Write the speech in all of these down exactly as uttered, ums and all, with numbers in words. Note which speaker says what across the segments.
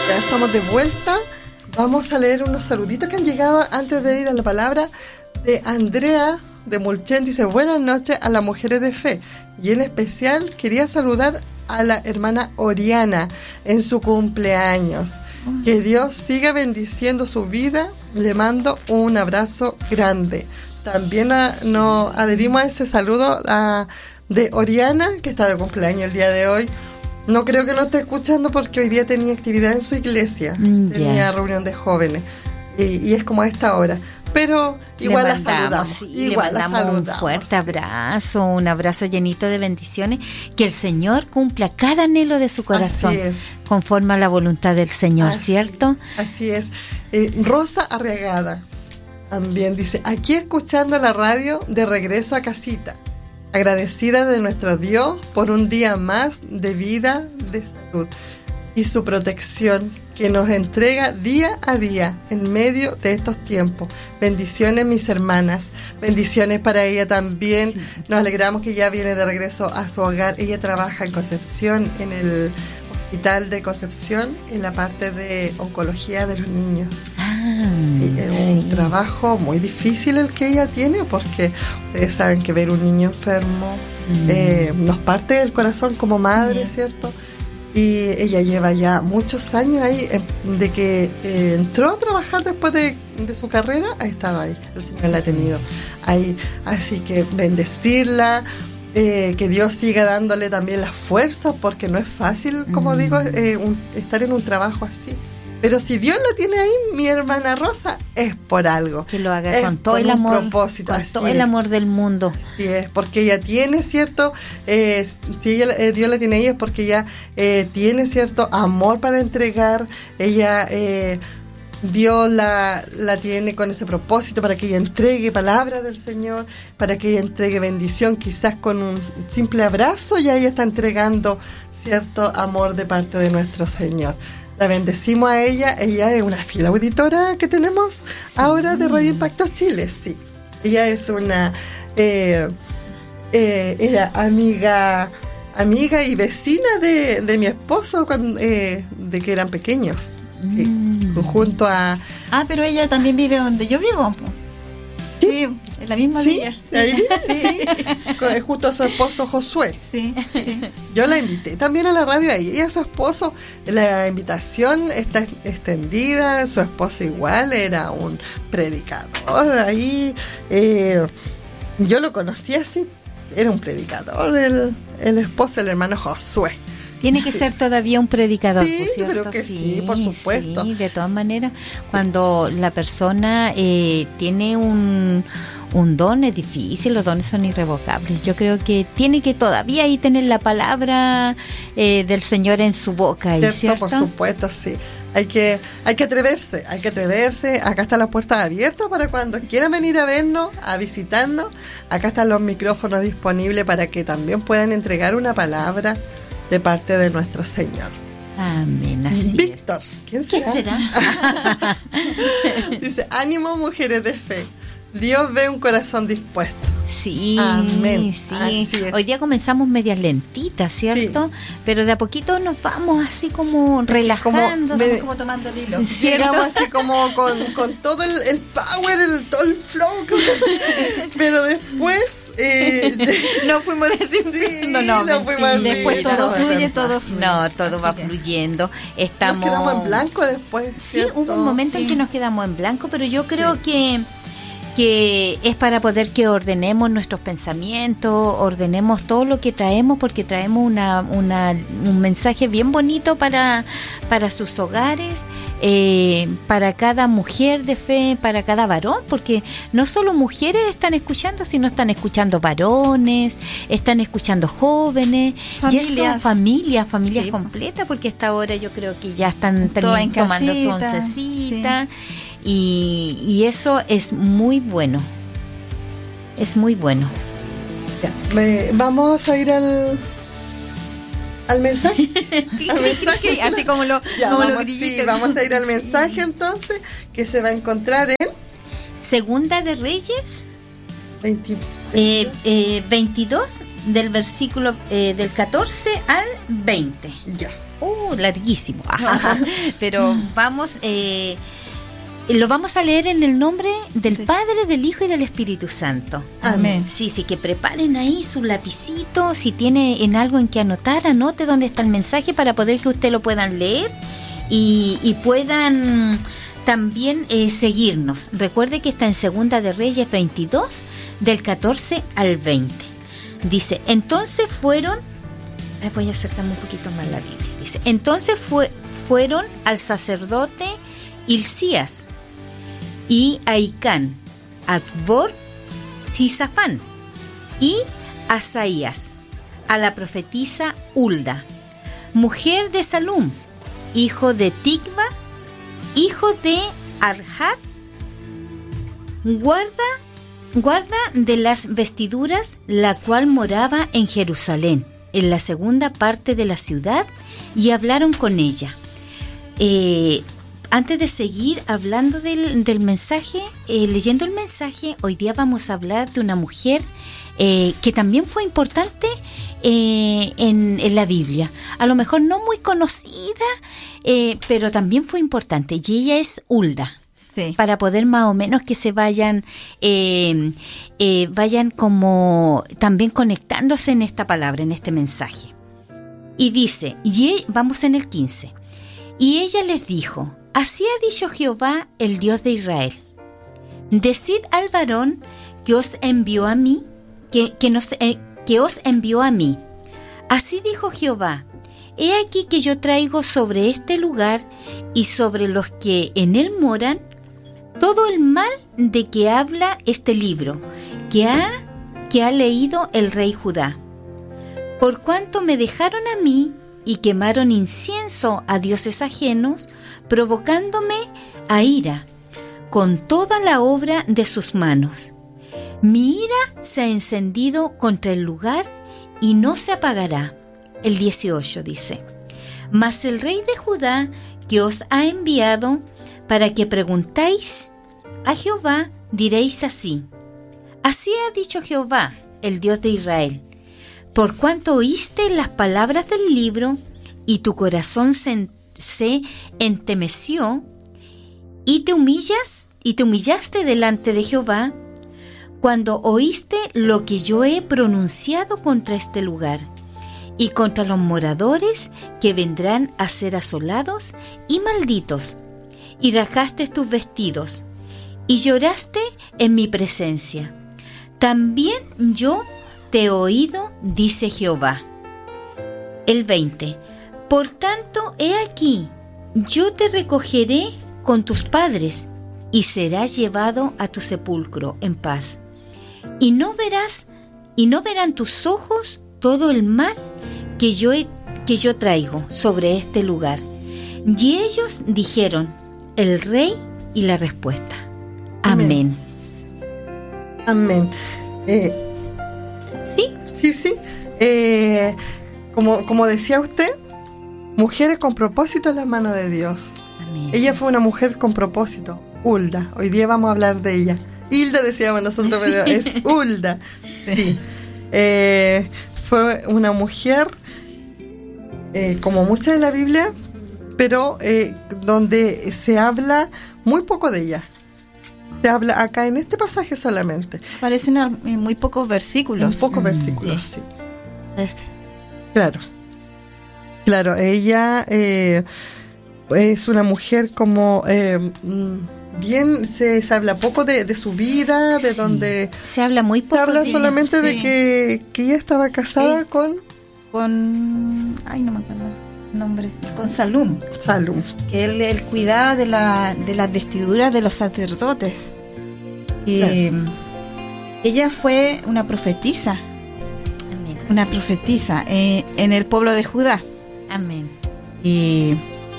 Speaker 1: Ya estamos de vuelta. Vamos a leer unos saluditos que han llegado antes de ir a la palabra de Andrea de Mulchen. Dice: buenas noches a las mujeres de fe. Y en especial quería saludar a la hermana Oriana en su cumpleaños. Que Dios siga bendiciendo su vida. Le mando un abrazo grande. También a, nos adherimos a ese saludo a, de Oriana, que está de cumpleaños el día de hoy. No creo que no esté escuchando porque hoy día tenía actividad en su iglesia. Mm, tenía yeah. reunión de jóvenes. Y, y es como a esta hora. Pero igual
Speaker 2: mandamos,
Speaker 1: la saludamos.
Speaker 2: Sí,
Speaker 1: igual
Speaker 2: le mandamos
Speaker 1: la saludamos,
Speaker 2: un fuerte
Speaker 1: sí.
Speaker 2: abrazo, un abrazo llenito de bendiciones. Que el Señor cumpla cada anhelo de su corazón.
Speaker 1: Así es.
Speaker 2: Conforme a la voluntad del Señor,
Speaker 1: así,
Speaker 2: ¿cierto?
Speaker 1: Así es. Eh, Rosa Arriagada también dice: aquí escuchando la radio de regreso a casita. Agradecida de nuestro Dios por un día más de vida, de salud y su protección que nos entrega día a día en medio de estos tiempos. Bendiciones, mis hermanas. Bendiciones para ella también. Sí. Nos alegramos que ya viene de regreso a su hogar. Ella trabaja en Concepción, en el Hospital de Concepción, en la parte de oncología de los niños.
Speaker 2: Ah,
Speaker 1: sí, es sí. un trabajo muy difícil el que ella tiene, porque ustedes saben que ver un niño enfermo mm. eh, nos parte el corazón como madre, sí. ¿cierto? Y ella lleva ya muchos años ahí, de que eh, entró a trabajar después de, de su carrera, ha estado ahí, el Señor la ha tenido ahí. Así que bendecirla, eh, que Dios siga dándole también la fuerza, porque no es fácil, como mm. digo, eh, un, estar en un trabajo así. Pero si Dios la tiene ahí, mi hermana Rosa, es por algo.
Speaker 2: Que lo haga con todo el amor,
Speaker 1: propósito,
Speaker 2: con todo el amor del mundo.
Speaker 1: Así es, porque ella tiene cierto, eh, si ella, eh, Dios la tiene ahí es porque ella eh, tiene cierto amor para entregar. Ella, eh, Dios la, la tiene con ese propósito para que ella entregue palabra del Señor, para que ella entregue bendición, quizás con un simple abrazo ya ella está entregando cierto amor de parte de nuestro Señor. La bendecimos a ella. Ella es una fiel auditora que tenemos sí. ahora de Radio Impacto Chile, sí. Ella es una eh, eh, era amiga amiga y vecina de, de mi esposo cuando, eh, de que eran pequeños, sí. mm. junto a...
Speaker 3: Ah, pero ella también vive donde yo vivo. Sí, sí, en la misma
Speaker 1: ¿Sí?
Speaker 3: villa.
Speaker 1: ¿Ahí vive? Sí. sí. Justo a su esposo Josué.
Speaker 3: Sí, sí.
Speaker 1: Yo la invité también a la radio ahí. Y a su esposo, la invitación está extendida. Su esposo igual era un predicador ahí. Eh, yo lo conocí así. Era un predicador, el, el esposo, el hermano Josué.
Speaker 2: Tiene que ser todavía un predicador,
Speaker 1: sí,
Speaker 2: ¿cierto?
Speaker 1: Pero que sí, sí, por supuesto.
Speaker 2: Sí, de todas maneras, cuando la persona eh, tiene un, un don, es difícil, los dones son irrevocables. Yo creo que tiene que todavía ahí tener la palabra eh, del Señor en su boca.
Speaker 1: ¿Cierto?
Speaker 2: ¿Cierto?
Speaker 1: Por supuesto, sí. Hay que, hay que atreverse, hay que atreverse. Acá está la puerta abierta para cuando quieran venir a vernos, a visitarnos. Acá están los micrófonos disponibles para que también puedan entregar una palabra de parte de nuestro Señor.
Speaker 2: Amén, así
Speaker 1: Víctor,
Speaker 2: es.
Speaker 1: ¿quién será?
Speaker 2: ¿Quién será?
Speaker 1: Dice: ánimo, mujeres de fe. Dios ve un corazón dispuesto.
Speaker 2: Sí,
Speaker 1: amén.
Speaker 2: Sí.
Speaker 1: Así es.
Speaker 2: Hoy día comenzamos medias lentitas, ¿cierto? Sí. Pero de a poquito nos vamos así como relajando,
Speaker 3: como, me, como tomando el hilo.
Speaker 1: Llegamos así como con, con todo el, el power, el, todo el flow. Pero después eh,
Speaker 2: no fuimos desinflando,
Speaker 1: sí,
Speaker 2: no,
Speaker 1: no fuimos así,
Speaker 3: después todo
Speaker 1: no,
Speaker 3: fluye, todo fluye.
Speaker 2: No, todo así va que fluyendo. Estamos...
Speaker 1: Nos quedamos en blanco después.
Speaker 2: Sí,
Speaker 1: ¿cierto?
Speaker 2: hubo un momento sí. en que nos quedamos en blanco, pero yo sí. creo que que es para poder que ordenemos nuestros pensamientos, ordenemos todo lo que traemos, porque traemos una, una, un mensaje bien bonito para, para sus hogares, eh, para cada mujer de fe, para cada varón, porque no solo mujeres están escuchando, sino están escuchando varones, están escuchando jóvenes,
Speaker 3: familias,
Speaker 2: y eso, familias, familias
Speaker 3: sí.
Speaker 2: completas, porque hasta ahora yo creo que ya están
Speaker 3: también
Speaker 2: tomando su oncecita. Sí. Y, y eso es muy bueno, es muy bueno.
Speaker 1: Ya, me, vamos a ir al al mensaje, al mensaje,
Speaker 2: así como lo,
Speaker 1: ya,
Speaker 2: como
Speaker 1: vamos,
Speaker 2: lo
Speaker 1: sí, vamos a ir al mensaje entonces, que se va a encontrar en
Speaker 2: Segunda de Reyes
Speaker 1: veinte,
Speaker 2: eh, eh, veintidós del versículo eh, del catorce al veinte.
Speaker 1: Ya.
Speaker 2: Uh, uh, larguísimo. Pero vamos, eh, lo vamos a leer en el nombre del Padre, del Hijo y del Espíritu Santo.
Speaker 3: Amén.
Speaker 2: Sí, sí, que preparen ahí su lapicito, si tiene en algo en que anotar, anote dónde está el mensaje para poder que usted lo puedan leer y, y puedan también eh, seguirnos. Recuerde que está en Segunda de Reyes veintidós, del catorce al veinte. Dice, entonces fueron, eh, voy a acercarme un poquito más la Biblia. Dice, entonces fue, fueron al sacerdote Hilcías y Ahicán, Adbor, Sisafán y Asaías, a la profetisa Hulda, mujer de Salum, hijo de Ticva, hijo de Arjat, guarda, guarda de las vestiduras, la cual moraba en Jerusalén, en la segunda parte de la ciudad, y hablaron con ella. Eh, antes de seguir hablando del, del mensaje, eh, leyendo el mensaje, hoy día vamos a hablar de una mujer eh, que también fue importante eh, en, en la Biblia. A lo mejor no muy conocida, eh, pero también fue importante. Y ella es Hulda. Sí. Para poder más o menos que se vayan, eh, eh, vayan como también conectándose en esta palabra, en este mensaje. Y dice, y vamos en el quince. Y ella les dijo, así ha dicho Jehová, el Dios de Israel. Decid al varón que os envió a mí, que, que, nos, eh, que os envió a mí. Así dijo Jehová, he aquí que yo traigo sobre este lugar y sobre los que en él moran todo el mal de que habla este libro, que ha, que ha leído el rey Judá. Por cuanto me dejaron a mí y quemaron incienso a dioses ajenos, provocándome a ira con toda la obra de sus manos. Mi ira se ha encendido contra el lugar y no se apagará. El dieciocho dice, mas el rey de Judá que os ha enviado para que preguntéis a Jehová, diréis así, así ha dicho Jehová, el Dios de Israel, por cuanto oíste las palabras del libro y tu corazón se, se entemeció y te humillas y te humillaste delante de Jehová, cuando oíste lo que yo he pronunciado contra este lugar y contra los moradores que vendrán a ser asolados y malditos, y rasgaste tus vestidos, y lloraste en mi presencia. También yo te he oído, dice Jehová. El veinte. Por tanto, he aquí, yo te recogeré con tus padres, y serás llevado a tu sepulcro en paz. Y no verás, y no verán tus ojos todo el mal que yo, he, que yo traigo sobre este lugar. Y ellos dijeron, el rey y la respuesta. Amén.
Speaker 1: Amén. Eh,
Speaker 2: ¿Sí?
Speaker 1: Sí, sí. Eh, como, como decía usted, mujeres con propósito en las manos de Dios.
Speaker 2: Amén.
Speaker 1: Ella fue una mujer con propósito. Hulda. Hoy día vamos a hablar de ella. Hilda decíamos nosotros, sí. Pero es Hulda. Sí. Sí. Eh, fue una mujer, eh, como muchas de la Biblia, pero eh, donde se habla muy poco de ella. Se habla acá en este pasaje solamente.
Speaker 3: Aparecen en muy pocos versículos.
Speaker 1: En pocos
Speaker 3: mm,
Speaker 1: versículos,
Speaker 3: sí.
Speaker 1: sí.
Speaker 3: Este.
Speaker 1: Claro. Claro, ella eh, es una mujer como... Eh, bien, se, se habla poco de, de su vida, de
Speaker 2: sí.
Speaker 1: donde...
Speaker 2: Se habla muy poco.
Speaker 1: Se habla
Speaker 2: de
Speaker 1: solamente
Speaker 3: sí.
Speaker 1: de que, que ella estaba casada
Speaker 3: eh,
Speaker 1: con...
Speaker 3: Con... Ay, no me acuerdo el nombre. Con Salum.
Speaker 1: Salum.
Speaker 3: Que él, él cuidaba de, la, de las vestiduras de los sacerdotes. Y claro. Ella fue una profetisa.
Speaker 2: Amén.
Speaker 3: Una profetisa eh, en el pueblo de Judá.
Speaker 2: Amén.
Speaker 3: Y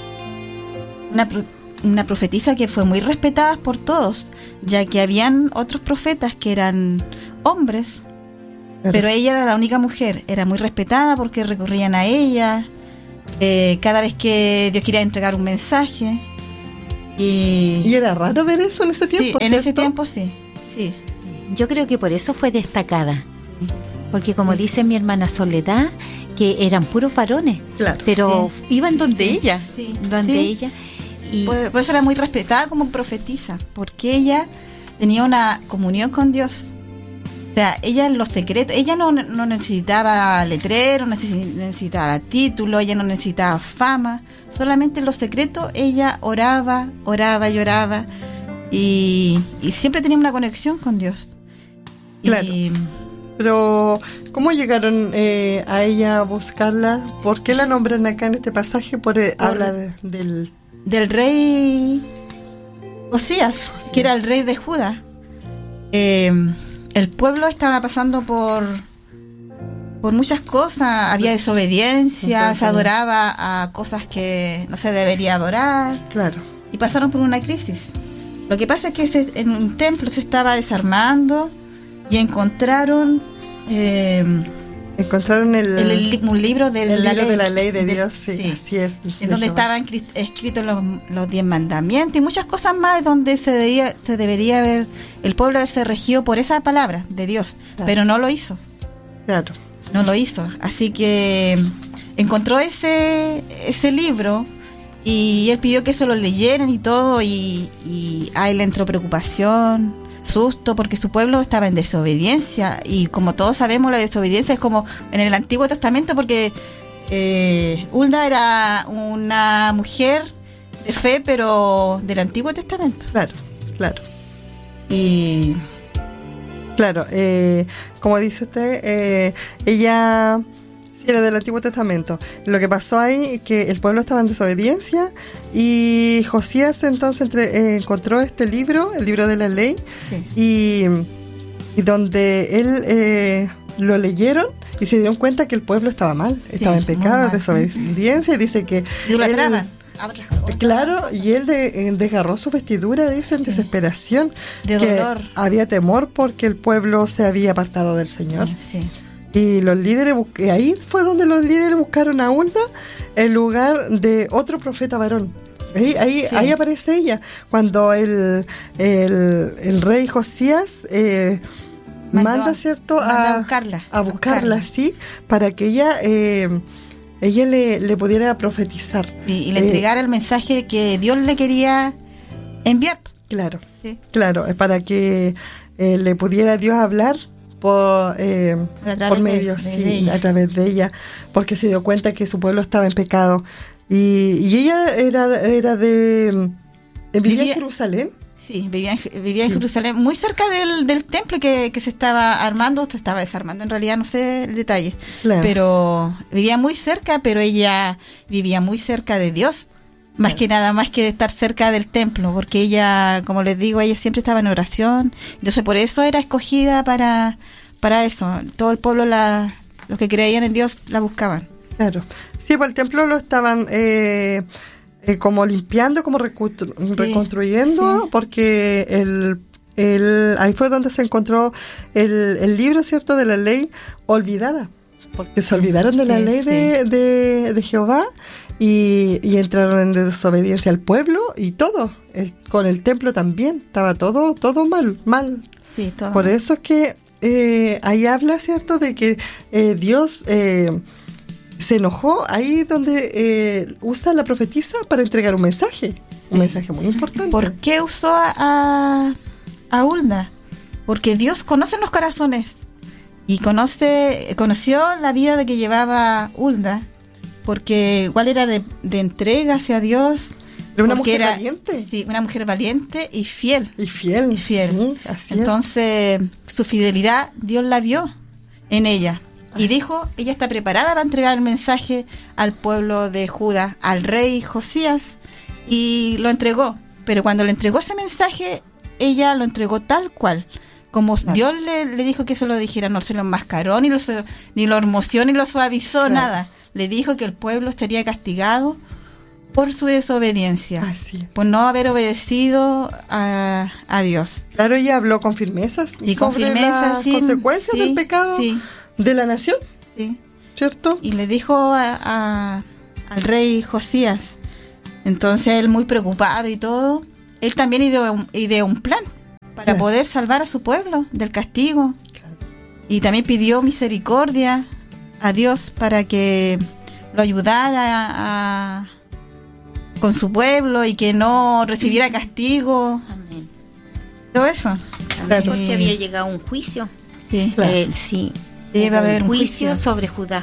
Speaker 3: una, una profetisa que fue muy respetada por todos, ya que habían otros profetas que eran hombres, claro. Pero ella era la única mujer. Era muy respetada porque recurrían a ella eh, cada vez que Dios quería entregar un mensaje. Y,
Speaker 1: y era raro ver eso en ese tiempo.
Speaker 3: Sí, en
Speaker 1: ¿cierto?
Speaker 3: ese tiempo sí, sí.
Speaker 2: Yo creo que por eso fue destacada. Sí. Porque como dice mi hermana Soledad, que eran puros varones,
Speaker 1: Claro.
Speaker 2: pero
Speaker 3: Sí,
Speaker 2: iban
Speaker 3: sí,
Speaker 2: donde
Speaker 3: sí,
Speaker 2: ella,
Speaker 3: sí,
Speaker 2: donde
Speaker 3: sí.
Speaker 2: ella. Y
Speaker 3: Por, por eso era muy respetada como profetisa, porque ella tenía una comunión con Dios. O sea, ella en los secretos, ella no, no necesitaba letrero, no necesi- necesitaba título, ella no necesitaba fama, solamente en los secretos ella oraba, oraba y oraba, y, y siempre tenía una conexión con Dios.
Speaker 1: Claro.
Speaker 3: Y,
Speaker 1: Pero, ¿cómo llegaron eh, a ella a buscarla? ¿Por qué la nombran acá en este pasaje? Por, eh,
Speaker 3: Por-
Speaker 1: habla de- del...
Speaker 3: del rey Josías, que era el rey de Judá. Eh, el pueblo estaba pasando por por muchas cosas, había desobediencia,
Speaker 1: Entonces,
Speaker 3: se adoraba a cosas que no se debería adorar,
Speaker 1: Claro,
Speaker 3: y pasaron por una crisis. Lo que pasa es que ese- en un templo se estaba desarmando y encontraron eh,
Speaker 1: encontraron el,
Speaker 3: el- el- un libro de,
Speaker 1: el
Speaker 3: la,
Speaker 1: libro
Speaker 3: ley,
Speaker 1: de la ley de
Speaker 3: de-
Speaker 1: Dios, sí,
Speaker 3: sí.
Speaker 1: así es.
Speaker 3: en donde
Speaker 1: de Jehová.
Speaker 3: estaban cri- escritos los, los diez mandamientos y muchas cosas más, donde se debía, se debería haber, el pueblo haberse regido por esa palabra de Dios,
Speaker 1: Claro.
Speaker 3: pero no lo hizo,
Speaker 1: Claro,
Speaker 3: no lo hizo. Así que encontró ese, ese libro y él pidió que eso lo leyeran y todo, y, y a él le entró preocupación, susto, porque su pueblo estaba en desobediencia, y como todos sabemos, la desobediencia es como en el Antiguo Testamento, porque eh, Hulda era una mujer de fe, pero del Antiguo Testamento.
Speaker 1: claro, claro.
Speaker 3: Y
Speaker 1: Claro, eh, como dice usted, eh, ella sí era del Antiguo Testamento. Lo que pasó ahí es que el pueblo estaba en desobediencia y Josías entonces entre, eh, encontró este libro, el libro de la ley,
Speaker 3: sí,
Speaker 1: y, y donde él eh, lo leyeron y se dieron cuenta que el pueblo estaba mal, estaba en
Speaker 3: muy
Speaker 1: pecado,
Speaker 3: mal.
Speaker 1: desobediencia, y dice que
Speaker 3: idolatraban
Speaker 1: él-
Speaker 3: a otras- otras-
Speaker 1: Claro, y él de- eh, desgarró su vestidura, dice, en
Speaker 3: Sí.
Speaker 1: desesperación.
Speaker 3: De
Speaker 1: que
Speaker 3: dolor.
Speaker 1: había temor porque el pueblo se había apartado del Señor.
Speaker 3: Sí.
Speaker 1: Y los líderes, bus- y ahí fue donde los líderes buscaron a Hulda en lugar de otro profeta varón. Ahí, ahí,
Speaker 3: Sí.
Speaker 1: ahí aparece ella, cuando el, el, el rey Josías eh,
Speaker 3: Mandó
Speaker 1: manda,
Speaker 3: a-
Speaker 1: ¿cierto?,
Speaker 3: manda
Speaker 1: a,
Speaker 3: a buscarla,
Speaker 1: a
Speaker 3: a
Speaker 1: buscarla,
Speaker 3: buscarla.
Speaker 1: sí, para que ella, eh, ella le, le pudiera profetizar.
Speaker 3: Sí, y le
Speaker 1: Eh,
Speaker 3: entregara el mensaje que Dios le quería enviar.
Speaker 1: Claro.
Speaker 3: Sí.
Speaker 1: Claro, es para que eh, le pudiera Dios hablar por, eh,
Speaker 3: A través
Speaker 1: por
Speaker 3: de-
Speaker 1: medio,
Speaker 3: de-
Speaker 1: sí,
Speaker 3: de ella.
Speaker 1: a través de ella, porque se dio cuenta que su pueblo estaba en pecado. Y, y ella era, era de... eh, ¿Vivía
Speaker 3: Vivía-
Speaker 1: en Jerusalén?
Speaker 3: Sí, vivía en, vivía en
Speaker 1: Sí.
Speaker 3: Jerusalén, muy cerca del, del templo que, que se estaba armando, se estaba desarmando, en realidad no sé el detalle,
Speaker 1: Claro.
Speaker 3: pero vivía muy cerca, pero ella vivía muy cerca de Dios, más
Speaker 1: Claro.
Speaker 3: que nada, más que de estar cerca del templo, porque ella, como les digo, ella siempre estaba en oración, entonces por eso era escogida para, para eso, todo el pueblo, la, los que creían en Dios la buscaban.
Speaker 1: Claro. Sí, pues el templo lo estaban eh, eh, como limpiando, como recu- reconstruyendo,
Speaker 3: sí.
Speaker 1: porque el, el, ahí fue donde se encontró el, el libro, ¿cierto?, de la ley olvidada, porque se olvidaron de la
Speaker 3: Sí,
Speaker 1: ley
Speaker 3: sí.
Speaker 1: de, de, de Jehová y, y entraron en desobediencia al pueblo y todo, el, con el templo también, estaba todo, todo mal, mal.
Speaker 3: Sí, todo.
Speaker 1: Por eso es que eh, ahí habla, ¿cierto?, de que eh, Dios eh, se enojó ahí donde eh, usa la profetisa para entregar un mensaje, un
Speaker 3: Sí.
Speaker 1: mensaje muy importante.
Speaker 3: ¿Por qué usó a, a, a Hulda? Porque Dios conoce los corazones y conoce conoció la vida de que llevaba Hulda, porque igual era de, de entrega hacia Dios.
Speaker 1: Era una
Speaker 3: porque
Speaker 1: mujer
Speaker 3: era-
Speaker 1: valiente
Speaker 3: Sí, una mujer valiente y fiel.
Speaker 1: y fiel.
Speaker 3: Y fiel.
Speaker 1: Sí, así es.
Speaker 3: Entonces, su fidelidad, Dios la vio en ella. Y dijo, ella está preparada para entregar el mensaje al pueblo de Judá, al rey Josías, y lo entregó. Pero cuando le entregó ese mensaje, ella lo entregó tal cual. Como
Speaker 1: Claro.
Speaker 3: Dios le, le dijo que eso lo dijera, no se lo enmascaró, ni lo, su- ni lo hermoseó, ni lo suavizó,
Speaker 1: Claro.
Speaker 3: nada. Le dijo que el pueblo sería castigado por su desobediencia,
Speaker 1: Así es.
Speaker 3: por no haber obedecido a, a Dios.
Speaker 1: Claro, ella habló con firmezas
Speaker 3: Y con
Speaker 1: sobre
Speaker 3: firmeza,
Speaker 1: las
Speaker 3: sí,
Speaker 1: consecuencias
Speaker 3: sí,
Speaker 1: del pecado
Speaker 3: sí.
Speaker 1: de la nación,
Speaker 3: Sí.
Speaker 1: ¿cierto?
Speaker 3: Y le dijo a, a- al rey Josías. Entonces él, muy preocupado y todo, él también ideó un, ideó un plan para
Speaker 1: Claro.
Speaker 3: poder salvar a su pueblo del castigo.
Speaker 1: Claro.
Speaker 3: Y también pidió misericordia a Dios para que lo ayudara a, con su pueblo y que no recibiera castigo.
Speaker 2: Amén.
Speaker 3: Todo eso.
Speaker 2: Amén. Porque había llegado un juicio.
Speaker 3: Sí,
Speaker 2: claro. eh, sí.
Speaker 3: Debe haber
Speaker 2: un
Speaker 3: juicio,
Speaker 2: juicio sobre Judá.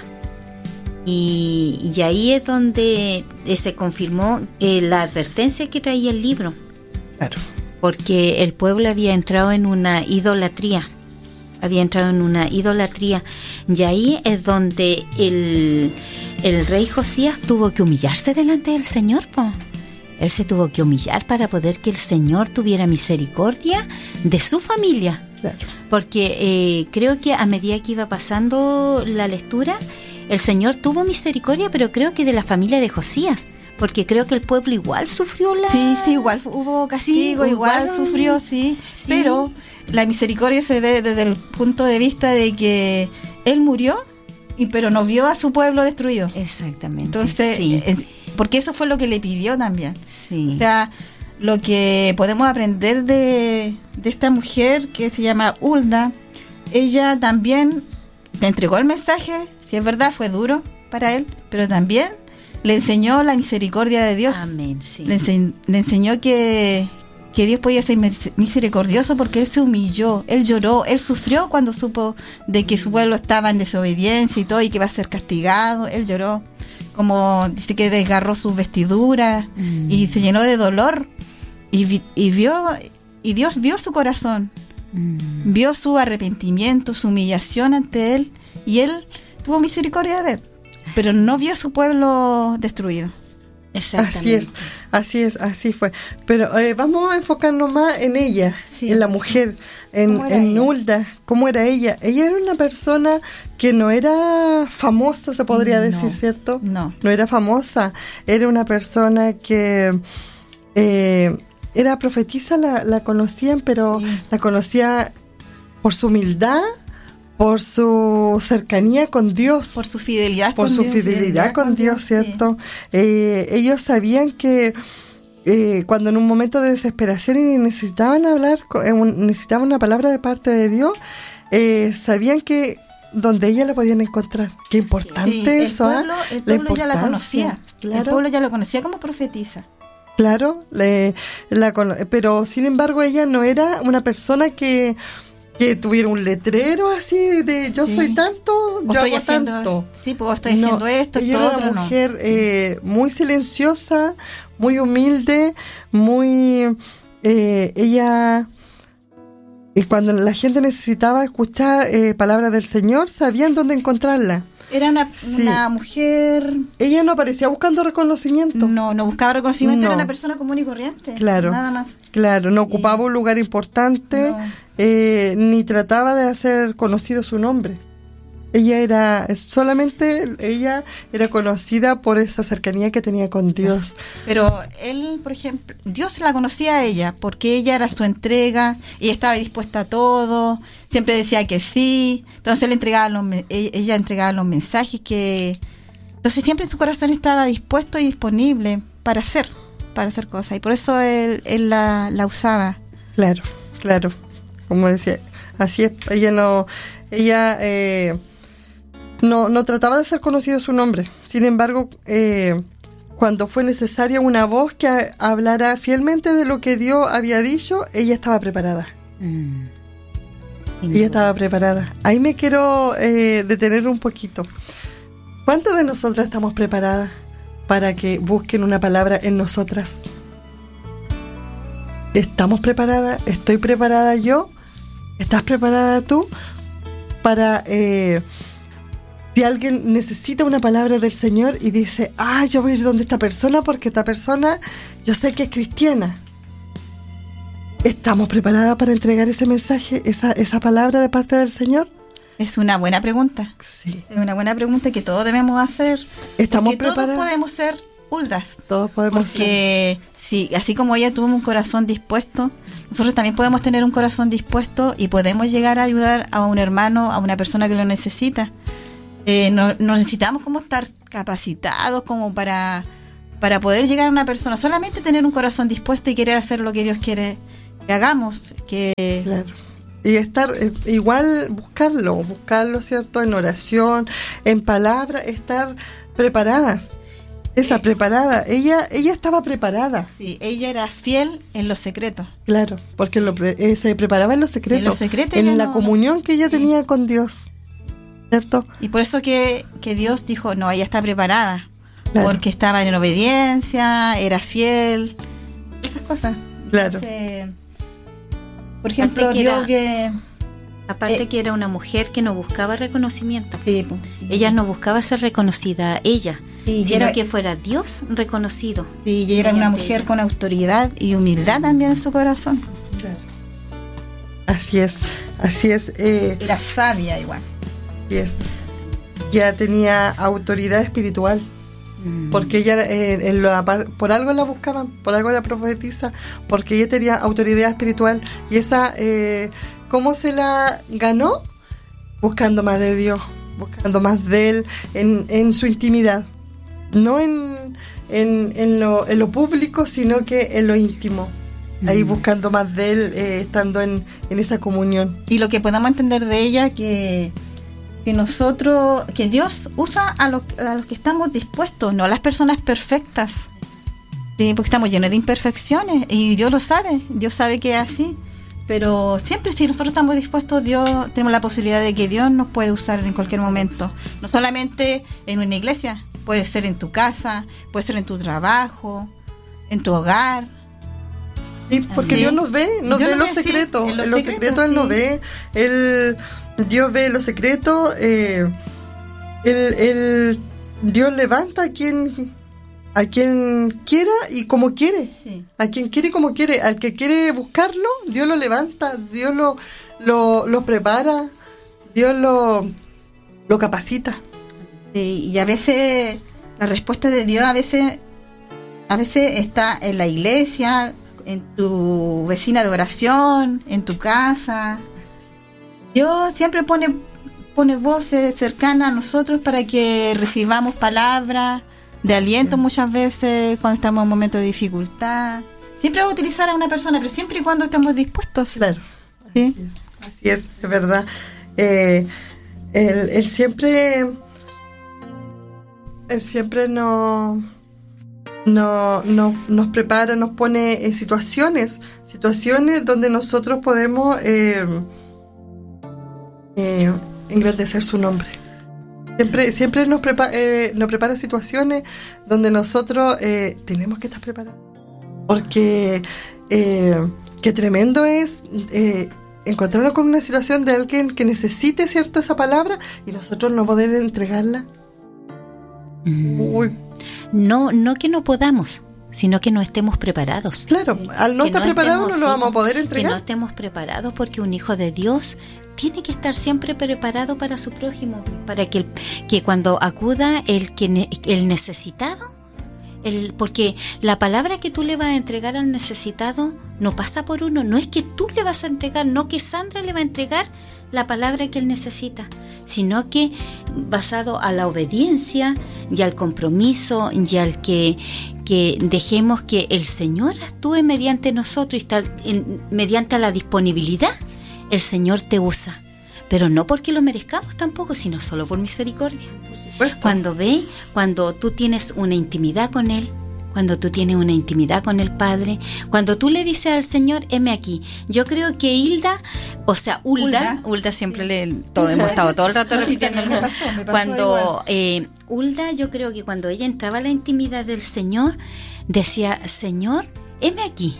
Speaker 2: Y, y ahí es donde eh, se confirmó eh, la advertencia que traía el libro.
Speaker 1: Claro.
Speaker 2: Porque el pueblo había entrado en una idolatría. Había entrado en una idolatría. Y ahí es donde el, el rey Josías tuvo que humillarse delante del Señor, po. Él se tuvo que humillar para poder que el Señor tuviera misericordia de su familia.
Speaker 1: Claro.
Speaker 2: Porque eh, creo que a medida que iba pasando la lectura, el Señor tuvo misericordia, pero creo que de la familia de Josías, porque creo que el pueblo igual sufrió la...
Speaker 3: Sí, sí, igual hubo castigo,
Speaker 2: sí,
Speaker 3: igual,
Speaker 2: igual
Speaker 3: sufrió, sí,
Speaker 2: sí,
Speaker 3: pero la misericordia se ve desde el punto de vista de que Él murió, y pero no vio a su pueblo destruido.
Speaker 2: Exactamente.
Speaker 3: Entonces,
Speaker 2: sí.
Speaker 3: eh, porque eso fue lo que le pidió también.
Speaker 2: Sí.
Speaker 3: O sea, lo que podemos aprender de, de esta mujer que se llama Hulda, ella también te entregó el mensaje, si es verdad, fue duro para él, pero también le enseñó la misericordia de Dios.
Speaker 2: Amén, sí.
Speaker 3: Le, ense- le enseñó que, que Dios podía ser misericordioso porque él se humilló, él lloró, él sufrió cuando supo de que su pueblo estaba en desobediencia y todo y que iba a ser castigado. Él lloró, como dice que desgarró sus vestiduras mm. y se llenó de dolor y, vi- y vio y Dios vio su corazón, mm. vio su arrepentimiento, su humillación ante él, y él tuvo misericordia de él, pero no vio a su pueblo destruido.
Speaker 2: Exactamente.
Speaker 1: Así es, así es, así fue. Pero eh, vamos a enfocarnos más en ella,
Speaker 3: sí.
Speaker 1: en la mujer, en, en Hulda. ¿Cómo era ella? Ella era una persona que no era famosa, se podría
Speaker 3: no,
Speaker 1: decir, ¿cierto?
Speaker 3: No.
Speaker 1: No era famosa. Era una persona que eh, era profetisa, la, la conocían, pero sí. la conocía por su humildad, por su cercanía con Dios,
Speaker 3: por su fidelidad
Speaker 1: por
Speaker 3: con
Speaker 1: su
Speaker 3: Dios,
Speaker 1: fidelidad, fidelidad con, con Dios, Dios, ¿cierto? Sí. Eh, ellos sabían que eh, cuando en un momento de desesperación y necesitaban hablar, eh, un, necesitaban una palabra de parte de Dios, eh, sabían que donde ella la podían encontrar. Qué importante sí, eso,
Speaker 3: el pueblo,
Speaker 1: ¿eh?
Speaker 3: El pueblo la ya la conocía,
Speaker 1: claro.
Speaker 3: El pueblo ya la conocía como profetisa.
Speaker 1: Claro, le, la, pero sin embargo ella no era una persona que que tuviera un letrero así de yo sí. soy tanto, yo
Speaker 3: estoy
Speaker 1: hago
Speaker 3: haciendo,
Speaker 1: tanto.
Speaker 3: Sí, pues estoy no, haciendo esto,
Speaker 1: ella
Speaker 3: esto
Speaker 1: era
Speaker 3: otro,
Speaker 1: una mujer no. eh, muy silenciosa, muy humilde, muy eh, ella y cuando la gente necesitaba escuchar eh, palabras del Señor, sabían dónde encontrarla.
Speaker 3: Era una, sí. una mujer...
Speaker 1: Ella no aparecía buscando reconocimiento.
Speaker 3: No, no buscaba reconocimiento, no. Era una persona común y corriente.
Speaker 1: Claro,
Speaker 3: nada más.
Speaker 1: Claro, no ocupaba y... un lugar importante, no. eh, ni trataba de hacer conocido su nombre. Ella era, solamente ella era conocida por esa cercanía que tenía con Dios.
Speaker 3: Pero él, por ejemplo, Dios la conocía a ella, porque ella era su entrega, ella estaba dispuesta a todo, siempre decía que sí, entonces él entregaba los, ella entregaba los mensajes que... Entonces siempre en su corazón estaba dispuesto y disponible para hacer, para hacer cosas, y por eso él, él la, la usaba.
Speaker 1: Claro, claro, como decía, así es, ella no, ella... Eh, No, no trataba de hacer conocido su nombre. Sin embargo, eh, cuando fue necesaria una voz que a, hablara fielmente de lo que Dios había dicho, ella estaba preparada. Mm. Ella estaba preparada. Ahí me quiero eh, detener un poquito. ¿Cuántas de nosotras estamos preparadas para que busquen una palabra en nosotras? ¿Estamos preparadas? ¿Estoy preparada yo? ¿Estás preparada tú? Para... Eh, Si alguien necesita una palabra del Señor y dice, ah, yo voy a ir donde esta persona porque esta persona yo sé que es cristiana. ¿Estamos preparadas para entregar ese mensaje, esa, esa palabra de parte del Señor?
Speaker 3: Es una buena pregunta.
Speaker 1: Sí.
Speaker 3: Es una buena pregunta que todos debemos hacer.
Speaker 1: ¿Estamos
Speaker 3: porque
Speaker 1: preparadas?
Speaker 3: Todos podemos ser Huldas.
Speaker 1: Todos podemos
Speaker 3: porque, ser. Sí, así como ella tuvo un corazón dispuesto, nosotros también podemos tener un corazón dispuesto y podemos llegar a ayudar a un hermano, a una persona que lo necesita. Eh, no, no necesitamos como estar capacitados como para, para poder llegar a una persona, solamente tener un corazón dispuesto y querer hacer lo que Dios quiere que hagamos. Que
Speaker 1: claro. y estar eh, igual buscarlo, buscarlo, ¿cierto? En oración, en palabra, estar preparadas. Esa, preparada. Ella ella estaba preparada.
Speaker 3: Sí, ella era fiel en los secretos.
Speaker 1: Claro, porque lo pre- eh, se preparaba en los secretos.
Speaker 3: En los secretos
Speaker 1: en
Speaker 3: ella
Speaker 1: la
Speaker 3: no-
Speaker 1: comunión
Speaker 3: no-
Speaker 1: que ella
Speaker 3: sí.
Speaker 1: tenía con Dios. ¿Cierto?
Speaker 3: Y por eso que, que Dios dijo, no, ella está preparada.
Speaker 1: Claro.
Speaker 3: Porque estaba en obediencia, era fiel. Esas cosas.
Speaker 1: Claro.
Speaker 3: Entonces, por ejemplo,
Speaker 2: Aparte que
Speaker 3: Dios
Speaker 2: era-
Speaker 3: que...
Speaker 2: Aparte
Speaker 3: Eh.
Speaker 2: que era una mujer que no buscaba reconocimiento.
Speaker 3: Sí, po.
Speaker 2: Ella no buscaba ser reconocida ella,
Speaker 3: Sí, y
Speaker 2: sino
Speaker 3: era-
Speaker 2: que fuera Dios reconocido.
Speaker 3: Sí, ella era una
Speaker 2: mediante
Speaker 3: mujer
Speaker 2: ella.
Speaker 3: con autoridad y humildad también en su corazón.
Speaker 1: Claro. Así es, así es, eh,
Speaker 3: Era sabia igual.
Speaker 1: así es. Ya tenía autoridad espiritual.
Speaker 2: Mm.
Speaker 1: Porque ella, eh, en la par- por algo la buscaban, por algo la profetiza, porque ella tenía autoridad espiritual. Y esa, eh, ¿cómo se la ganó? Buscando más de Dios, buscando más de Él en, en su intimidad. No en, en, en, lo, en lo público, sino que en lo íntimo. Ahí
Speaker 2: Mm.
Speaker 1: buscando más de Él, eh, estando en, en esa comunión.
Speaker 3: Y lo que podemos entender de ella que que nosotros, que Dios usa a, lo, a los que estamos dispuestos, no a las personas perfectas. Sí, porque estamos llenos de imperfecciones y Dios lo sabe, Dios sabe que es así. Pero siempre si nosotros estamos dispuestos, Dios, tenemos la posibilidad de que Dios nos puede usar en cualquier momento. No solamente en una iglesia, puede ser en tu casa, puede ser en tu trabajo, en tu hogar.
Speaker 1: Sí, porque
Speaker 3: Sí.
Speaker 1: Dios nos ve, nos
Speaker 3: Dios
Speaker 1: ve
Speaker 3: nos
Speaker 1: los
Speaker 3: ve, sí,
Speaker 1: secretos.
Speaker 3: en
Speaker 1: En
Speaker 3: los
Speaker 1: los
Speaker 3: secretos,
Speaker 1: secretos Él nos
Speaker 3: sí.
Speaker 1: ve. Él, Dios ve los secretos. Eh, él, él- Dios levanta a quien, a quien quiera y como quiere.
Speaker 3: Sí.
Speaker 1: A quien quiere y como quiere. Al que quiere buscarlo, Dios lo levanta. Dios lo, lo, lo prepara. Dios lo, lo capacita.
Speaker 3: Sí, y a veces la respuesta de Dios a veces a veces está en la iglesia, en tu vecina de oración, en tu casa. Dios siempre pone pone voces cercanas a nosotros para que recibamos palabras de aliento muchas veces cuando estamos en momentos de dificultad. Siempre va a utilizar a una persona, pero siempre y cuando estemos dispuestos.
Speaker 1: Claro.
Speaker 3: ¿Sí?
Speaker 1: Así es, es verdad. Eh, él, él siempre, él siempre nos, no, no, nos prepara, nos pone en situaciones, situaciones donde nosotros podemos eh, eh, engrandecer su nombre. Siempre, siempre nos, prepa- eh, nos prepara situaciones donde nosotros eh, tenemos que estar preparados. Porque eh, qué tremendo es eh, encontrarnos con una situación de alguien que necesite, ¿cierto?, esa palabra y nosotros no poder entregarla.
Speaker 2: Mm.
Speaker 1: Uy,
Speaker 2: No, no que no podamos, sino que no estemos preparados.
Speaker 1: claro, al no
Speaker 2: Que
Speaker 1: estar preparados no
Speaker 2: estemos,
Speaker 1: lo
Speaker 2: sí,
Speaker 1: vamos a poder
Speaker 2: Que no
Speaker 1: entregar.
Speaker 2: estemos preparados porque un hijo de Dios tiene que estar siempre preparado para su prójimo, para que, el- que cuando acuda el, que ne- el necesitado, el, porque la palabra que tú le vas a entregar al necesitado no pasa por uno, no es que tú le vas a entregar, no que Sandra le va a entregar la palabra que él necesita, sino que basado a la obediencia y al compromiso y al que, que dejemos que el Señor actúe mediante nosotros y tal, en, mediante la disponibilidad, el Señor te usa, pero no porque lo merezcamos tampoco, sino solo por misericordia.
Speaker 1: Supuesto.
Speaker 2: Cuando ve, cuando tú tienes una intimidad con Él, cuando tú tienes una intimidad con el Padre, cuando tú le dices al Señor, heme aquí. Yo creo que Hilda, o sea, Hulda,
Speaker 3: Hulda.
Speaker 2: Hulda siempre le, todo, hemos estado todo el rato
Speaker 3: Sí,
Speaker 2: repitiendo el
Speaker 3: me
Speaker 2: mismo.
Speaker 3: pasó, me pasó
Speaker 2: Cuando
Speaker 3: igual.
Speaker 2: eh, Hulda, yo creo que cuando ella entraba a la intimidad del Señor, decía, Señor, heme aquí.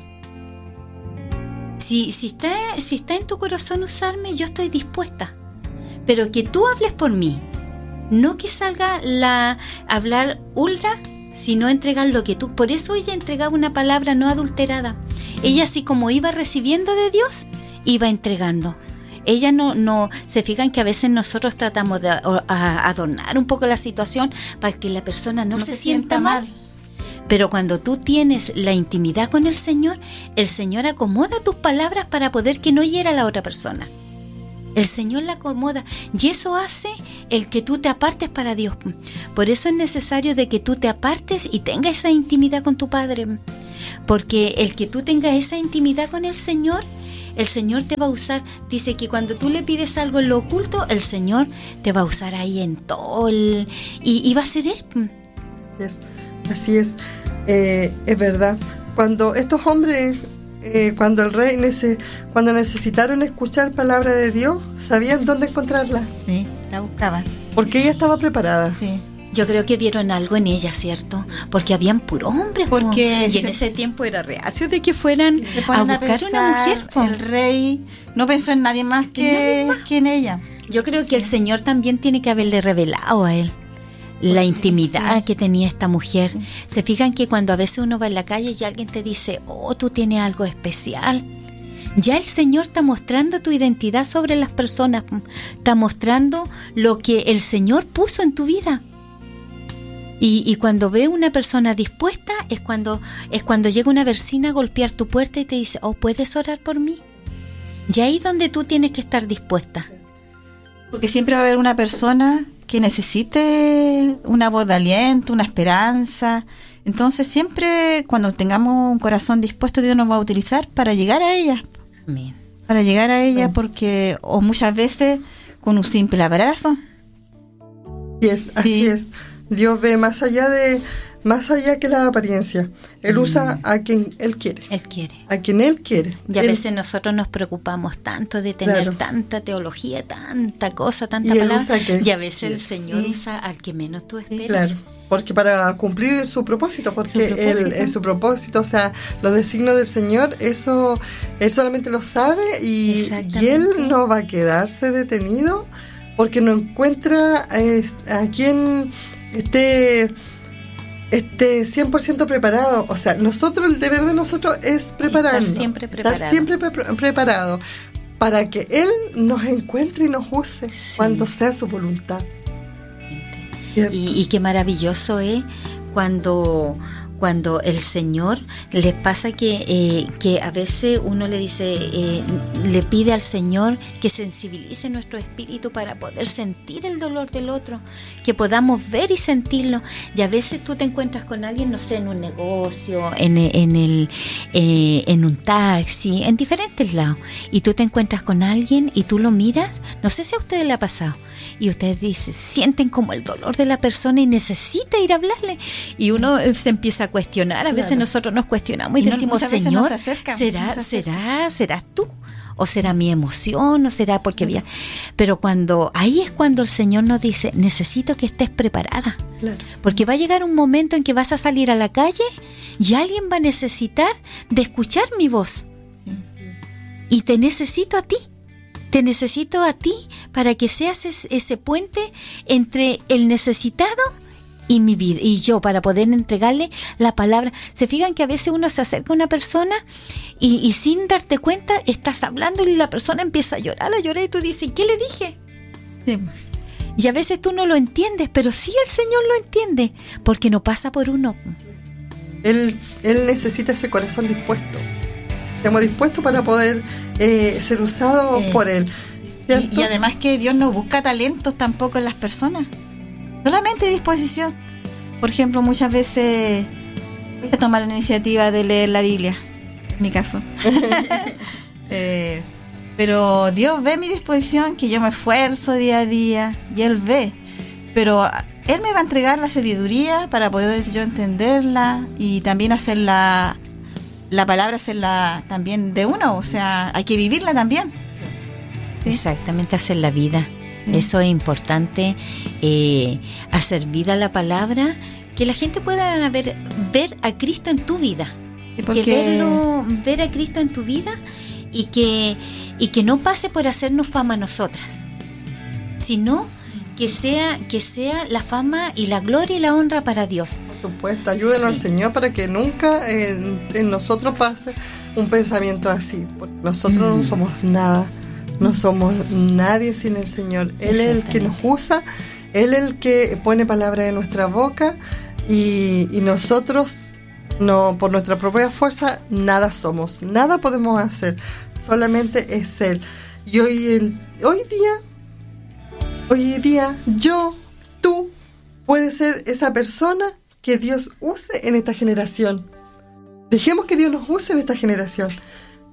Speaker 2: Si, si, está, si está en tu corazón usarme, yo estoy dispuesta. Pero que tú hables por mí. No que salga la hablar Hulda, sino entregar lo que tú. Por eso ella entregaba una palabra no adulterada. Ella, así como iba recibiendo de Dios, iba entregando. Ella no, no, se fijan que a veces nosotros tratamos de a- a- adornar un poco la situación para que la persona no, se, sienta mal. Pero cuando tú tienes la intimidad con el Señor, el Señor acomoda tus palabras para poder que no hiera a la otra persona. El Señor la acomoda y eso hace el que tú te apartes para Dios. Por eso es necesario de que tú te apartes y tengas esa intimidad con tu Padre. Porque el que tú tengas esa intimidad con el Señor, el Señor te va a usar. Dice que cuando tú le pides algo en lo oculto, el Señor te va a usar ahí en todo el, y, y va a ser Él.
Speaker 1: Así es, así es, eh, es verdad. Cuando estos hombres, eh, cuando el rey nece, cuando necesitaron escuchar palabra de Dios, sabían dónde encontrarla.
Speaker 3: Sí, la buscaban.
Speaker 1: Porque
Speaker 3: sí.
Speaker 1: ella estaba preparada.
Speaker 3: Sí.
Speaker 2: Yo creo que vieron algo en ella, ¿cierto? Porque habían puro hombres.
Speaker 3: Porque
Speaker 2: y
Speaker 3: se,
Speaker 2: en ese tiempo era reacio de que fueran a buscar a pensar, una mujer. Po.
Speaker 3: El rey no pensó en nadie más que, nadie más. que en ella.
Speaker 2: Yo creo
Speaker 3: sí.
Speaker 2: que el Señor también tiene que haberle revelado a él la pues intimidad sí. que tenía esta mujer. Sí. Se fijan que cuando a veces uno va en la calle y alguien te dice, oh, tú tienes algo especial. Ya el Señor está mostrando tu identidad sobre las personas. Está mostrando lo que el Señor puso en tu vida. Y, y cuando ve una persona dispuesta es cuando es cuando llega una vecina a golpear tu puerta y te dice, oh, ¿puedes orar por mí? Y ahí es donde tú tienes que estar dispuesta.
Speaker 3: Porque siempre va a haber una persona que necesite una voz de aliento, una esperanza. Entonces siempre cuando tengamos un corazón dispuesto, Dios nos va a utilizar para llegar a ella.
Speaker 2: Amén.
Speaker 3: Para llegar a ella, porque o muchas veces con un simple abrazo.
Speaker 1: Así es, así sí. es. Dios ve más allá de más allá que la apariencia. Él mm. usa a quien Él quiere.
Speaker 2: Él quiere.
Speaker 1: A quien Él quiere.
Speaker 2: Y a
Speaker 1: él,
Speaker 2: veces nosotros nos preocupamos tanto de tener claro. tanta teología, tanta cosa, tanta
Speaker 1: y
Speaker 2: palabra.
Speaker 1: Que,
Speaker 2: y a veces el Señor
Speaker 3: sí.
Speaker 2: usa al que menos tú esperas.
Speaker 1: Sí, claro. Porque para cumplir su propósito, porque su propósito. Él, es su propósito, o sea, los designios del Señor, eso Él solamente lo sabe y, y Él no va a quedarse detenido porque no encuentra eh, a quien esté, esté cien por ciento preparado. O sea, nosotros, el deber de nosotros es prepararnos.
Speaker 2: Estar siempre preparado.
Speaker 1: Estar siempre pre- preparado para que Él nos encuentre y nos use sí. cuando sea su voluntad. Y,
Speaker 2: y qué maravilloso es cuando, cuando el Señor les pasa que, eh, que a veces uno le dice, eh, le pide al Señor que sensibilice nuestro espíritu para poder sentir el dolor del otro, que podamos ver y sentirlo. Y a veces tú te encuentras con alguien, no sé, en un negocio, en, en, el, eh, en un taxi, en diferentes lados, y tú te encuentras con alguien y tú lo miras, no sé si a ustedes le ha pasado, y ustedes dicen, sienten como el dolor de la persona y necesita ir a hablarle, y uno se empieza a cuestionar. A claro. veces nosotros nos cuestionamos y, y no, decimos, Señor, acercan, ¿será, será, serás tú? ¿O será mi emoción? ¿O será porque había? Pero cuando, ahí es cuando el Señor nos dice, necesito que estés preparada. Claro. Porque va a llegar un momento en que vas a salir a la calle y alguien va a necesitar de escuchar mi voz. Sí, sí. Y te necesito a ti. Te necesito a ti para que seas ese puente entre el necesitado y mi vida y yo, para poder entregarle la palabra. Se fijan que a veces uno se acerca a una persona y, y sin darte cuenta estás hablando y la persona empieza a llorar, a llorar y tú dices, ¿qué le dije? Sí. Y a veces tú no lo entiendes, pero sí el Señor lo entiende, porque no pasa por uno.
Speaker 1: Él, él necesita ese corazón dispuesto. Estamos dispuestos para poder eh, ser usados eh, por Él.
Speaker 3: Y, y además que Dios no busca talentos tampoco en las personas. Solamente disposición. Por ejemplo, muchas veces voy a tomar la iniciativa de leer la Biblia, en mi caso. eh, pero Dios ve mi disposición, que yo me esfuerzo día a día, y Él ve. Pero Él me va a entregar la sabiduría para poder yo entenderla y también hacerla, la palabra hacerla también de uno. O sea, hay que vivirla también. ¿Sí?
Speaker 2: Exactamente, hacer la vida. Eso es importante, eh, hacer vida a la palabra, que la gente pueda ver, ver a Cristo en tu vida, porque... que verlo, ver a Cristo en tu vida y que, y que no pase por hacernos fama a nosotras, sino que sea, que sea la fama y la gloria y la honra para Dios.
Speaker 1: Por supuesto, ayúdenos sí. al Señor para que nunca en, en nosotros pase un pensamiento así, porque nosotros mm. no somos nada. No somos nadie sin el Señor. Él es el que nos usa, Él es el que pone palabras en nuestra boca y, y nosotros, no, por nuestra propia fuerza, nada somos, nada podemos hacer, solamente es Él. Y hoy, en, hoy día, hoy día, yo, tú, puedes ser esa persona que Dios use en esta generación. Dejemos que Dios nos use en esta generación.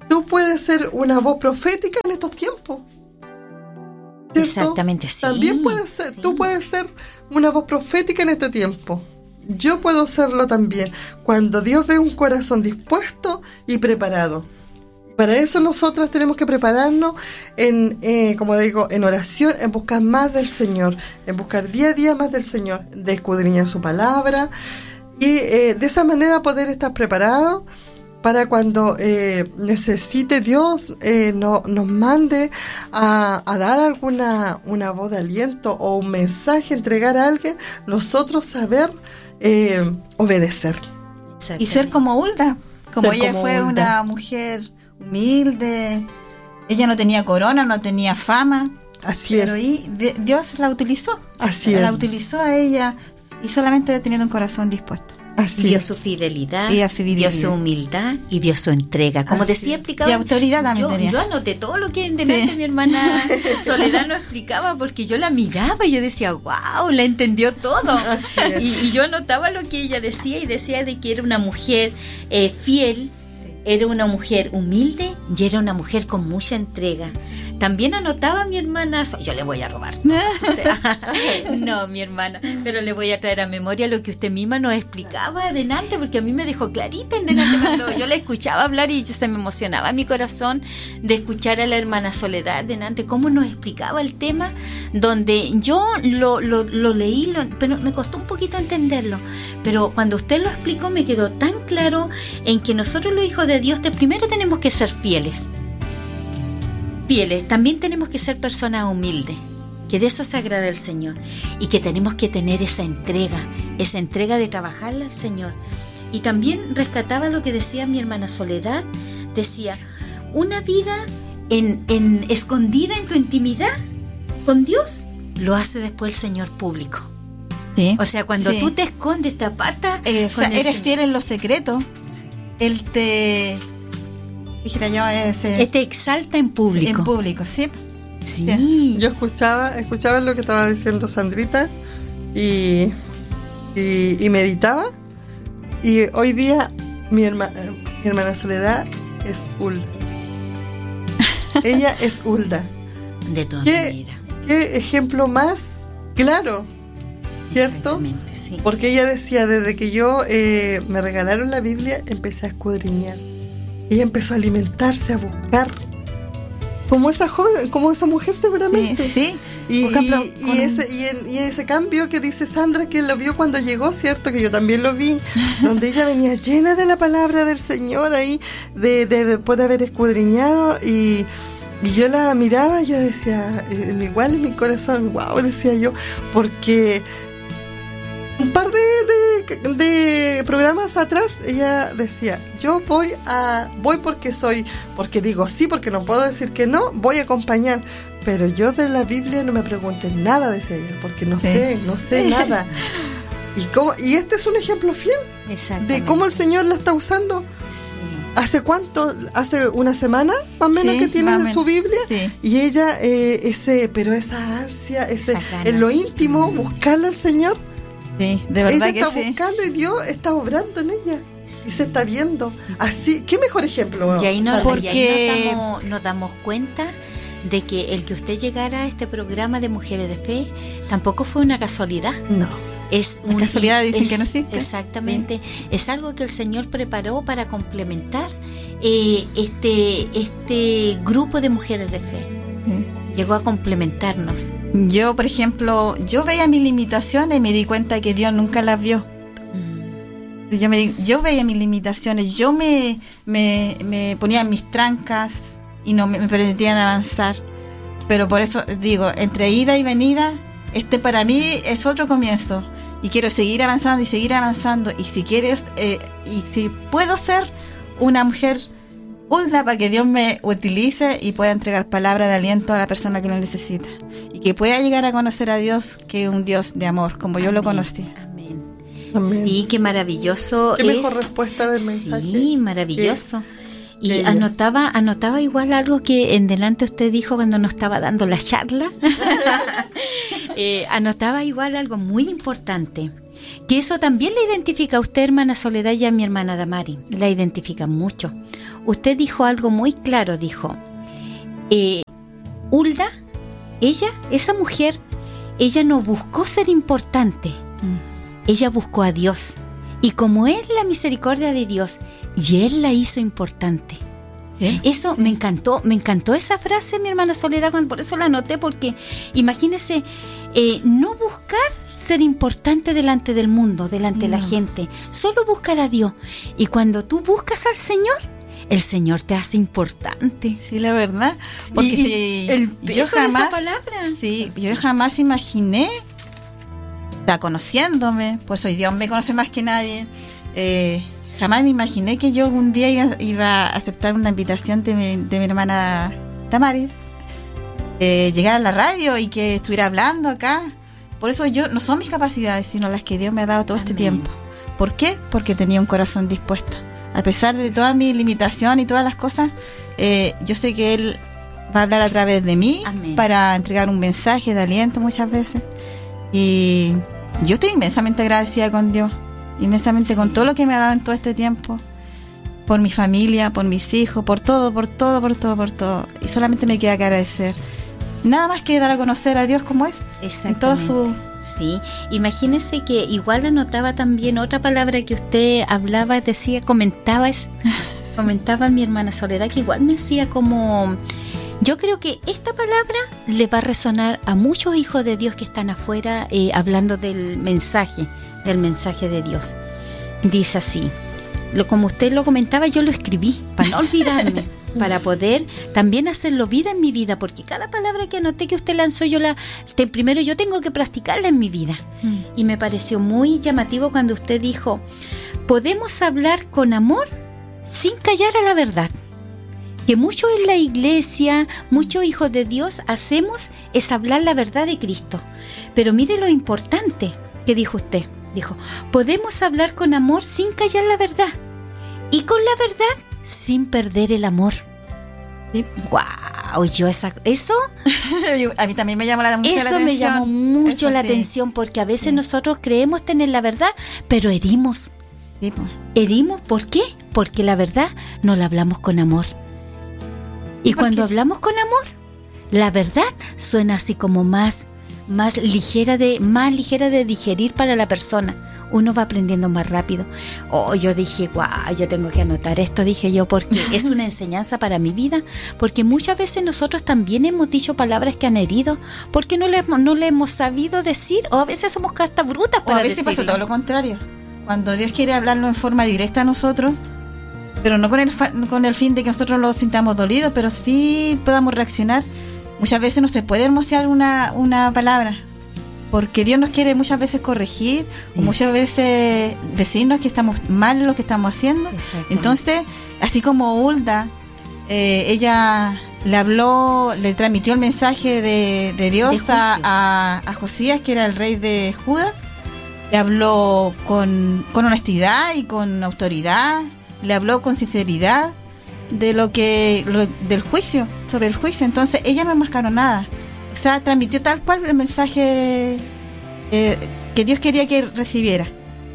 Speaker 1: tú puedes ser una voz profética en estos tiempos. ¿Cierto?
Speaker 2: Exactamente, sí.
Speaker 1: También puedes ser,
Speaker 2: sí.
Speaker 1: tú puedes ser una voz profética en este tiempo. Yo puedo serlo también, cuando Dios ve un corazón dispuesto y preparado. Para eso nosotras tenemos que prepararnos en, eh, como digo, en oración, en buscar más del Señor, en buscar día a día más del Señor, de escudriñar su palabra y eh, de esa manera poder estar preparados para cuando eh, necesite Dios, eh, no, nos mande a, a dar alguna una voz de aliento o un mensaje, entregar a alguien, nosotros saber eh, obedecer.
Speaker 3: Y ser como Hulda, como
Speaker 1: Ser
Speaker 3: ella
Speaker 1: como
Speaker 3: fue
Speaker 1: Hulda.
Speaker 3: una mujer humilde, ella no tenía corona, no tenía fama,
Speaker 1: Así
Speaker 3: pero
Speaker 1: es.
Speaker 3: y, de, Dios la utilizó,
Speaker 1: Así
Speaker 3: la
Speaker 1: es.
Speaker 3: utilizó a ella y solamente teniendo un corazón dispuesto.
Speaker 1: Así
Speaker 2: Vio
Speaker 1: es.
Speaker 2: su fidelidad,
Speaker 3: Y su fidelidad.
Speaker 2: vio su humildad y vio su entrega. Como
Speaker 1: Así
Speaker 2: decía,
Speaker 1: es.
Speaker 2: explicaba.
Speaker 3: Y autoridad también
Speaker 2: yo,
Speaker 3: tenía.
Speaker 2: yo anoté todo lo que en delante
Speaker 3: Sí.
Speaker 2: mi hermana Soledad nos explicaba, porque yo la miraba y yo decía, wow, la entendió todo.
Speaker 1: Así es.
Speaker 2: Y, y yo anotaba lo que ella decía y decía de que era una mujer eh, fiel, era una mujer humilde y era una mujer con mucha entrega. También anotaba a mi hermana, so- yo le voy a robar todas ustedes. No, mi hermana, pero le voy a traer a memoria lo que usted misma nos explicaba adelante, porque a mí me dejó clarita en delante cuando yo la escuchaba hablar y yo, se me emocionaba mi corazón de escuchar a la hermana Soledad delante, cómo nos explicaba el tema, donde yo lo, lo, lo leí, lo, pero me costó un poquito entenderlo, pero cuando usted lo explicó me quedó tan claro en que nosotros los hijos de Dios de primero tenemos que ser fieles. Fieles, también tenemos que ser personas humildes, que de eso se agrada el Señor, y que tenemos que tener esa entrega, esa entrega de trabajarle al Señor. Y también rescataba lo que decía mi hermana Soledad, decía, una vida en, en escondida en tu intimidad con Dios, lo hace después el Señor público.
Speaker 3: Sí.
Speaker 2: O sea, cuando
Speaker 3: Sí.
Speaker 2: tú te escondes, te apartas,
Speaker 3: Eh, o sea,
Speaker 2: con el
Speaker 3: eres
Speaker 2: Señor.
Speaker 3: fiel en lo secreto.
Speaker 2: Sí.
Speaker 3: Él te, dijera yo, ese,
Speaker 2: Te exalta en público.
Speaker 3: en público, ¿sí?
Speaker 2: Sí.
Speaker 1: Yo escuchaba, escuchaba lo que estaba diciendo Sandrita y, y, y meditaba. Y hoy día mi, herma, mi hermana Soledad es Hulda. Ella es Hulda.
Speaker 2: De todas
Speaker 1: ¿Qué,
Speaker 2: maneras.
Speaker 1: qué ejemplo más claro, ¿cierto?
Speaker 2: Exactamente, sí.
Speaker 1: Porque ella decía, desde que yo eh, me regalaron la Biblia, empecé a escudriñar. Ella empezó a alimentarse, a buscar. Como esa joven, como esa mujer seguramente.
Speaker 3: Sí, sí.
Speaker 1: Y,
Speaker 3: Por ejemplo,
Speaker 1: y-
Speaker 3: con-
Speaker 1: y ese, y, en- y ese cambio que dice Sandra, que lo vio cuando llegó, ¿cierto? Que yo también lo vi, donde ella venía llena de la palabra del Señor ahí, de, de, después de haber escudriñado, y, y yo la miraba y yo decía, eh, igual en mi corazón, wow, decía yo, porque un par de, de, de programas atrás ella decía, yo voy a voy porque soy, porque digo sí, porque no puedo decir que no, voy a acompañar, pero yo de la Biblia no me pregunten nada, decía ella, porque no
Speaker 3: Sí.
Speaker 1: sé, no sé nada. Y cómo, y este es un ejemplo fiel
Speaker 2: Exactamente.
Speaker 1: de cómo el Señor la está usando.
Speaker 2: Sí.
Speaker 1: ¿Hace cuánto? ¿Hace una semana más o menos
Speaker 3: Sí,
Speaker 1: que tiene
Speaker 3: más o
Speaker 1: en su
Speaker 3: menos.
Speaker 1: Biblia?
Speaker 3: Sí.
Speaker 1: Y ella, eh, ese, pero esa ansia, ese,
Speaker 2: Esas ganas.
Speaker 1: en lo íntimo, buscarle al Señor.
Speaker 3: Sí, de verdad
Speaker 1: Ella
Speaker 3: que
Speaker 1: está
Speaker 3: sí.
Speaker 1: buscando y Dios está obrando en ella. Y se está viendo. Así, ¿qué mejor ejemplo?
Speaker 2: Y ahí, no,
Speaker 1: Sandra?
Speaker 2: y ahí
Speaker 3: Porque-
Speaker 2: nos, damos, nos damos cuenta de que el que usted llegara a este programa de Mujeres de Fe tampoco fue una casualidad.
Speaker 1: No.
Speaker 2: Es
Speaker 3: Las
Speaker 2: un-
Speaker 3: casualidades dicen
Speaker 2: es-
Speaker 3: que no existen.
Speaker 2: Exactamente. Es algo que el Señor preparó para complementar eh, este, este grupo de mujeres de fe.
Speaker 3: Sí.
Speaker 2: Llegó a complementarnos.
Speaker 3: Yo, por ejemplo, yo veía mis limitaciones y me di cuenta que Dios nunca las vio. Yo, me, di- yo veía mis limitaciones, yo me, me, me ponía en mis trancas y no me, me permitían avanzar. Pero por eso digo, entre ida y venida, este para mí es otro comienzo. Y quiero seguir avanzando y seguir avanzando. Y si quieres, eh, y si puedo ser una mujer Hulda para que Dios me utilice y pueda entregar palabra de aliento a la persona que lo necesita. Y que pueda llegar a conocer a Dios, que es un Dios de amor, como yo lo
Speaker 2: Amén.
Speaker 3: conocí.
Speaker 2: Amén.
Speaker 1: Amén.
Speaker 2: Sí, qué maravilloso
Speaker 1: Qué
Speaker 2: es.
Speaker 1: mejor respuesta del mensaje.
Speaker 2: Sí, maravilloso.
Speaker 1: que
Speaker 2: Y
Speaker 1: ella.
Speaker 2: anotaba, anotaba igual algo que en delante usted dijo cuando nos estaba dando la charla. Eh, anotaba igual algo muy importante. Que eso también le identifica a usted, hermana Soledad, y a mi hermana Damari. La identifica mucho. usted dijo algo muy claro, dijo, eh, Hulda, ella, esa mujer, ella no buscó ser importante, mm. ella buscó a Dios. Y como es la misericordia de Dios, y Él la hizo importante. ¿Sí? Eso sí. me encantó, me encantó esa frase, mi hermana Soledad, por eso la anoté, porque imagínese, eh, no buscar ser importante delante del mundo, delante no. de la gente, solo buscar a Dios. Y cuando tú buscas al Señor, el Señor te hace importante.
Speaker 3: Sí, la verdad. Porque
Speaker 2: y,
Speaker 3: si
Speaker 2: el peso
Speaker 3: yo jamás,
Speaker 2: de esa palabra.
Speaker 3: Sí, yo jamás imaginé, está conociéndome, pues hoy Dios me conoce más que nadie. Eh, jamás me imaginé que yo algún día iba, iba a aceptar una invitación de mi, de mi hermana Tamaris, eh, llegar a la radio y que estuviera hablando acá. Por eso yo no son mis capacidades, sino las que Dios me ha dado todo Amén. Este tiempo. ¿Por qué? Porque tenía un corazón dispuesto. A pesar de toda mi limitación y todas las cosas, eh, yo sé que Él va a hablar a través de mí Amén. Para entregar un mensaje de aliento muchas veces. Y yo estoy inmensamente agradecida con Dios, inmensamente sí. con todo lo que me ha dado en todo este tiempo, por mi familia, por mis hijos, por todo, por todo, por todo, por todo. Y solamente me queda que agradecer. Nada más que dar a conocer a Dios como es, en todo su...
Speaker 2: Sí, imagínese que igual anotaba también otra palabra que usted hablaba, decía, comentaba, es, comentaba mi hermana Soledad, que igual me hacía como... Yo creo que esta palabra le va a resonar a muchos hijos de Dios que están afuera eh, hablando del mensaje, del mensaje de Dios. Dice así, lo, como usted lo comentaba, yo lo escribí para no olvidarme. Para poder también hacerlo vida en mi vida, porque cada palabra que anoté que usted lanzó, yo la te, primero yo tengo que practicarla en mi vida. Mm. Y me pareció muy llamativo cuando usted dijo, podemos hablar con amor sin callar a la verdad. Que muchos en la iglesia, muchos hijos de Dios hacemos es hablar la verdad de Cristo. Pero mire lo importante que dijo usted. Dijo, podemos hablar con amor sin callar la verdad. Y con la verdad sin perder el amor.
Speaker 3: Sí.
Speaker 2: Wow, yo esa, eso
Speaker 3: a mí también me llamó la, mucho
Speaker 2: eso
Speaker 3: la atención.
Speaker 2: me llamó mucho
Speaker 3: eso
Speaker 2: la
Speaker 3: sí.
Speaker 2: atención, porque a veces
Speaker 3: sí.
Speaker 2: nosotros creemos tener la verdad, pero herimos.
Speaker 3: Sí, pues.
Speaker 2: Herimos, ¿por qué? Porque la verdad no la hablamos con amor. Y cuando hablamos con amor, la verdad suena así como más, más ligera de, más ligera de digerir para la persona. Uno va aprendiendo más rápido. Oh, yo dije, guau, yo tengo que anotar esto, dije yo, porque es una enseñanza para mi vida, porque muchas veces nosotros también hemos dicho palabras que han herido, porque no le, no le hemos sabido decir, o a veces somos cartas brutas para
Speaker 3: decirlo. O a veces decirlo. Pasa todo lo contrario. Cuando Dios quiere hablarlo en forma directa a nosotros, pero no con el, fa- con el fin de que nosotros lo sintamos dolidos, pero sí podamos reaccionar. Muchas veces no se puede hermosear una, una palabra, porque Dios nos quiere muchas veces corregir, sí. o muchas veces decirnos que estamos mal en lo que estamos haciendo. Entonces, así como Hulda, eh, ella le habló, le transmitió el mensaje de, de Dios de a, a, a Josías, que era el rey de Judá, le habló con, con honestidad y con autoridad, le habló con sinceridad de lo que lo, del juicio, sobre el juicio. Entonces ella no enmascaró nada, o sea, transmitió tal cual el mensaje eh, que Dios quería que recibiera.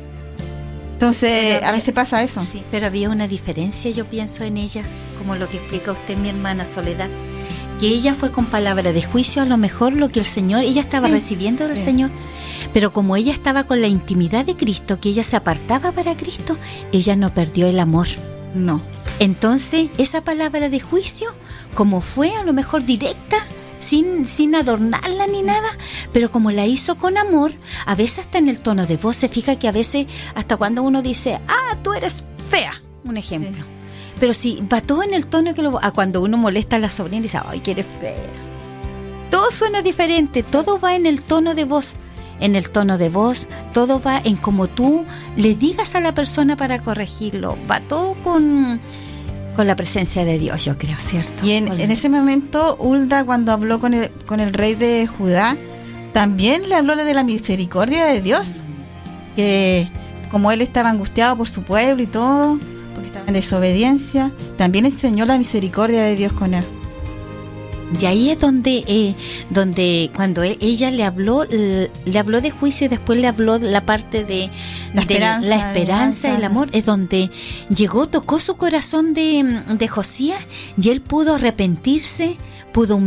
Speaker 3: Entonces había, a veces pasa eso.
Speaker 2: Sí, pero había una diferencia, yo pienso, en ella, como lo que explica usted, mi hermana Soledad, que ella fue con palabra de juicio, a lo mejor lo que el Señor, ella estaba sí, recibiendo del sí. Señor, pero como ella estaba con la intimidad de Cristo, que ella se apartaba para Cristo, ella no perdió el amor.
Speaker 3: No.
Speaker 2: Entonces, esa palabra de juicio, como fue a lo mejor directa, sin, sin adornarla ni nada, pero como la hizo con amor, a veces hasta en el tono de voz, se fija que a veces, hasta cuando uno dice, ah, tú eres fea, un ejemplo. Sí. Pero si va todo en el tono que lo, a cuando uno molesta a la sobrina y dice, ay, que eres fea. Todo suena diferente, todo va en el tono de voz. En el tono de voz, todo va en cómo tú le digas a la persona para corregirlo. Va todo con, con la presencia de Dios, yo creo, ¿cierto?
Speaker 3: Y en, en ese momento, Hulda, cuando habló con el, con el rey de Judá, también le habló de la misericordia de Dios. Que como él estaba angustiado por su pueblo y todo, porque estaba en desobediencia, también enseñó la misericordia de Dios con él.
Speaker 2: Y ahí es donde, eh, donde cuando e- ella le habló, le, le habló de juicio y después le habló la parte de
Speaker 3: La
Speaker 2: de
Speaker 3: esperanza,
Speaker 2: la esperanza,
Speaker 3: la
Speaker 2: el amor, es donde llegó, tocó su corazón de, de Josías y él pudo arrepentirse, pudo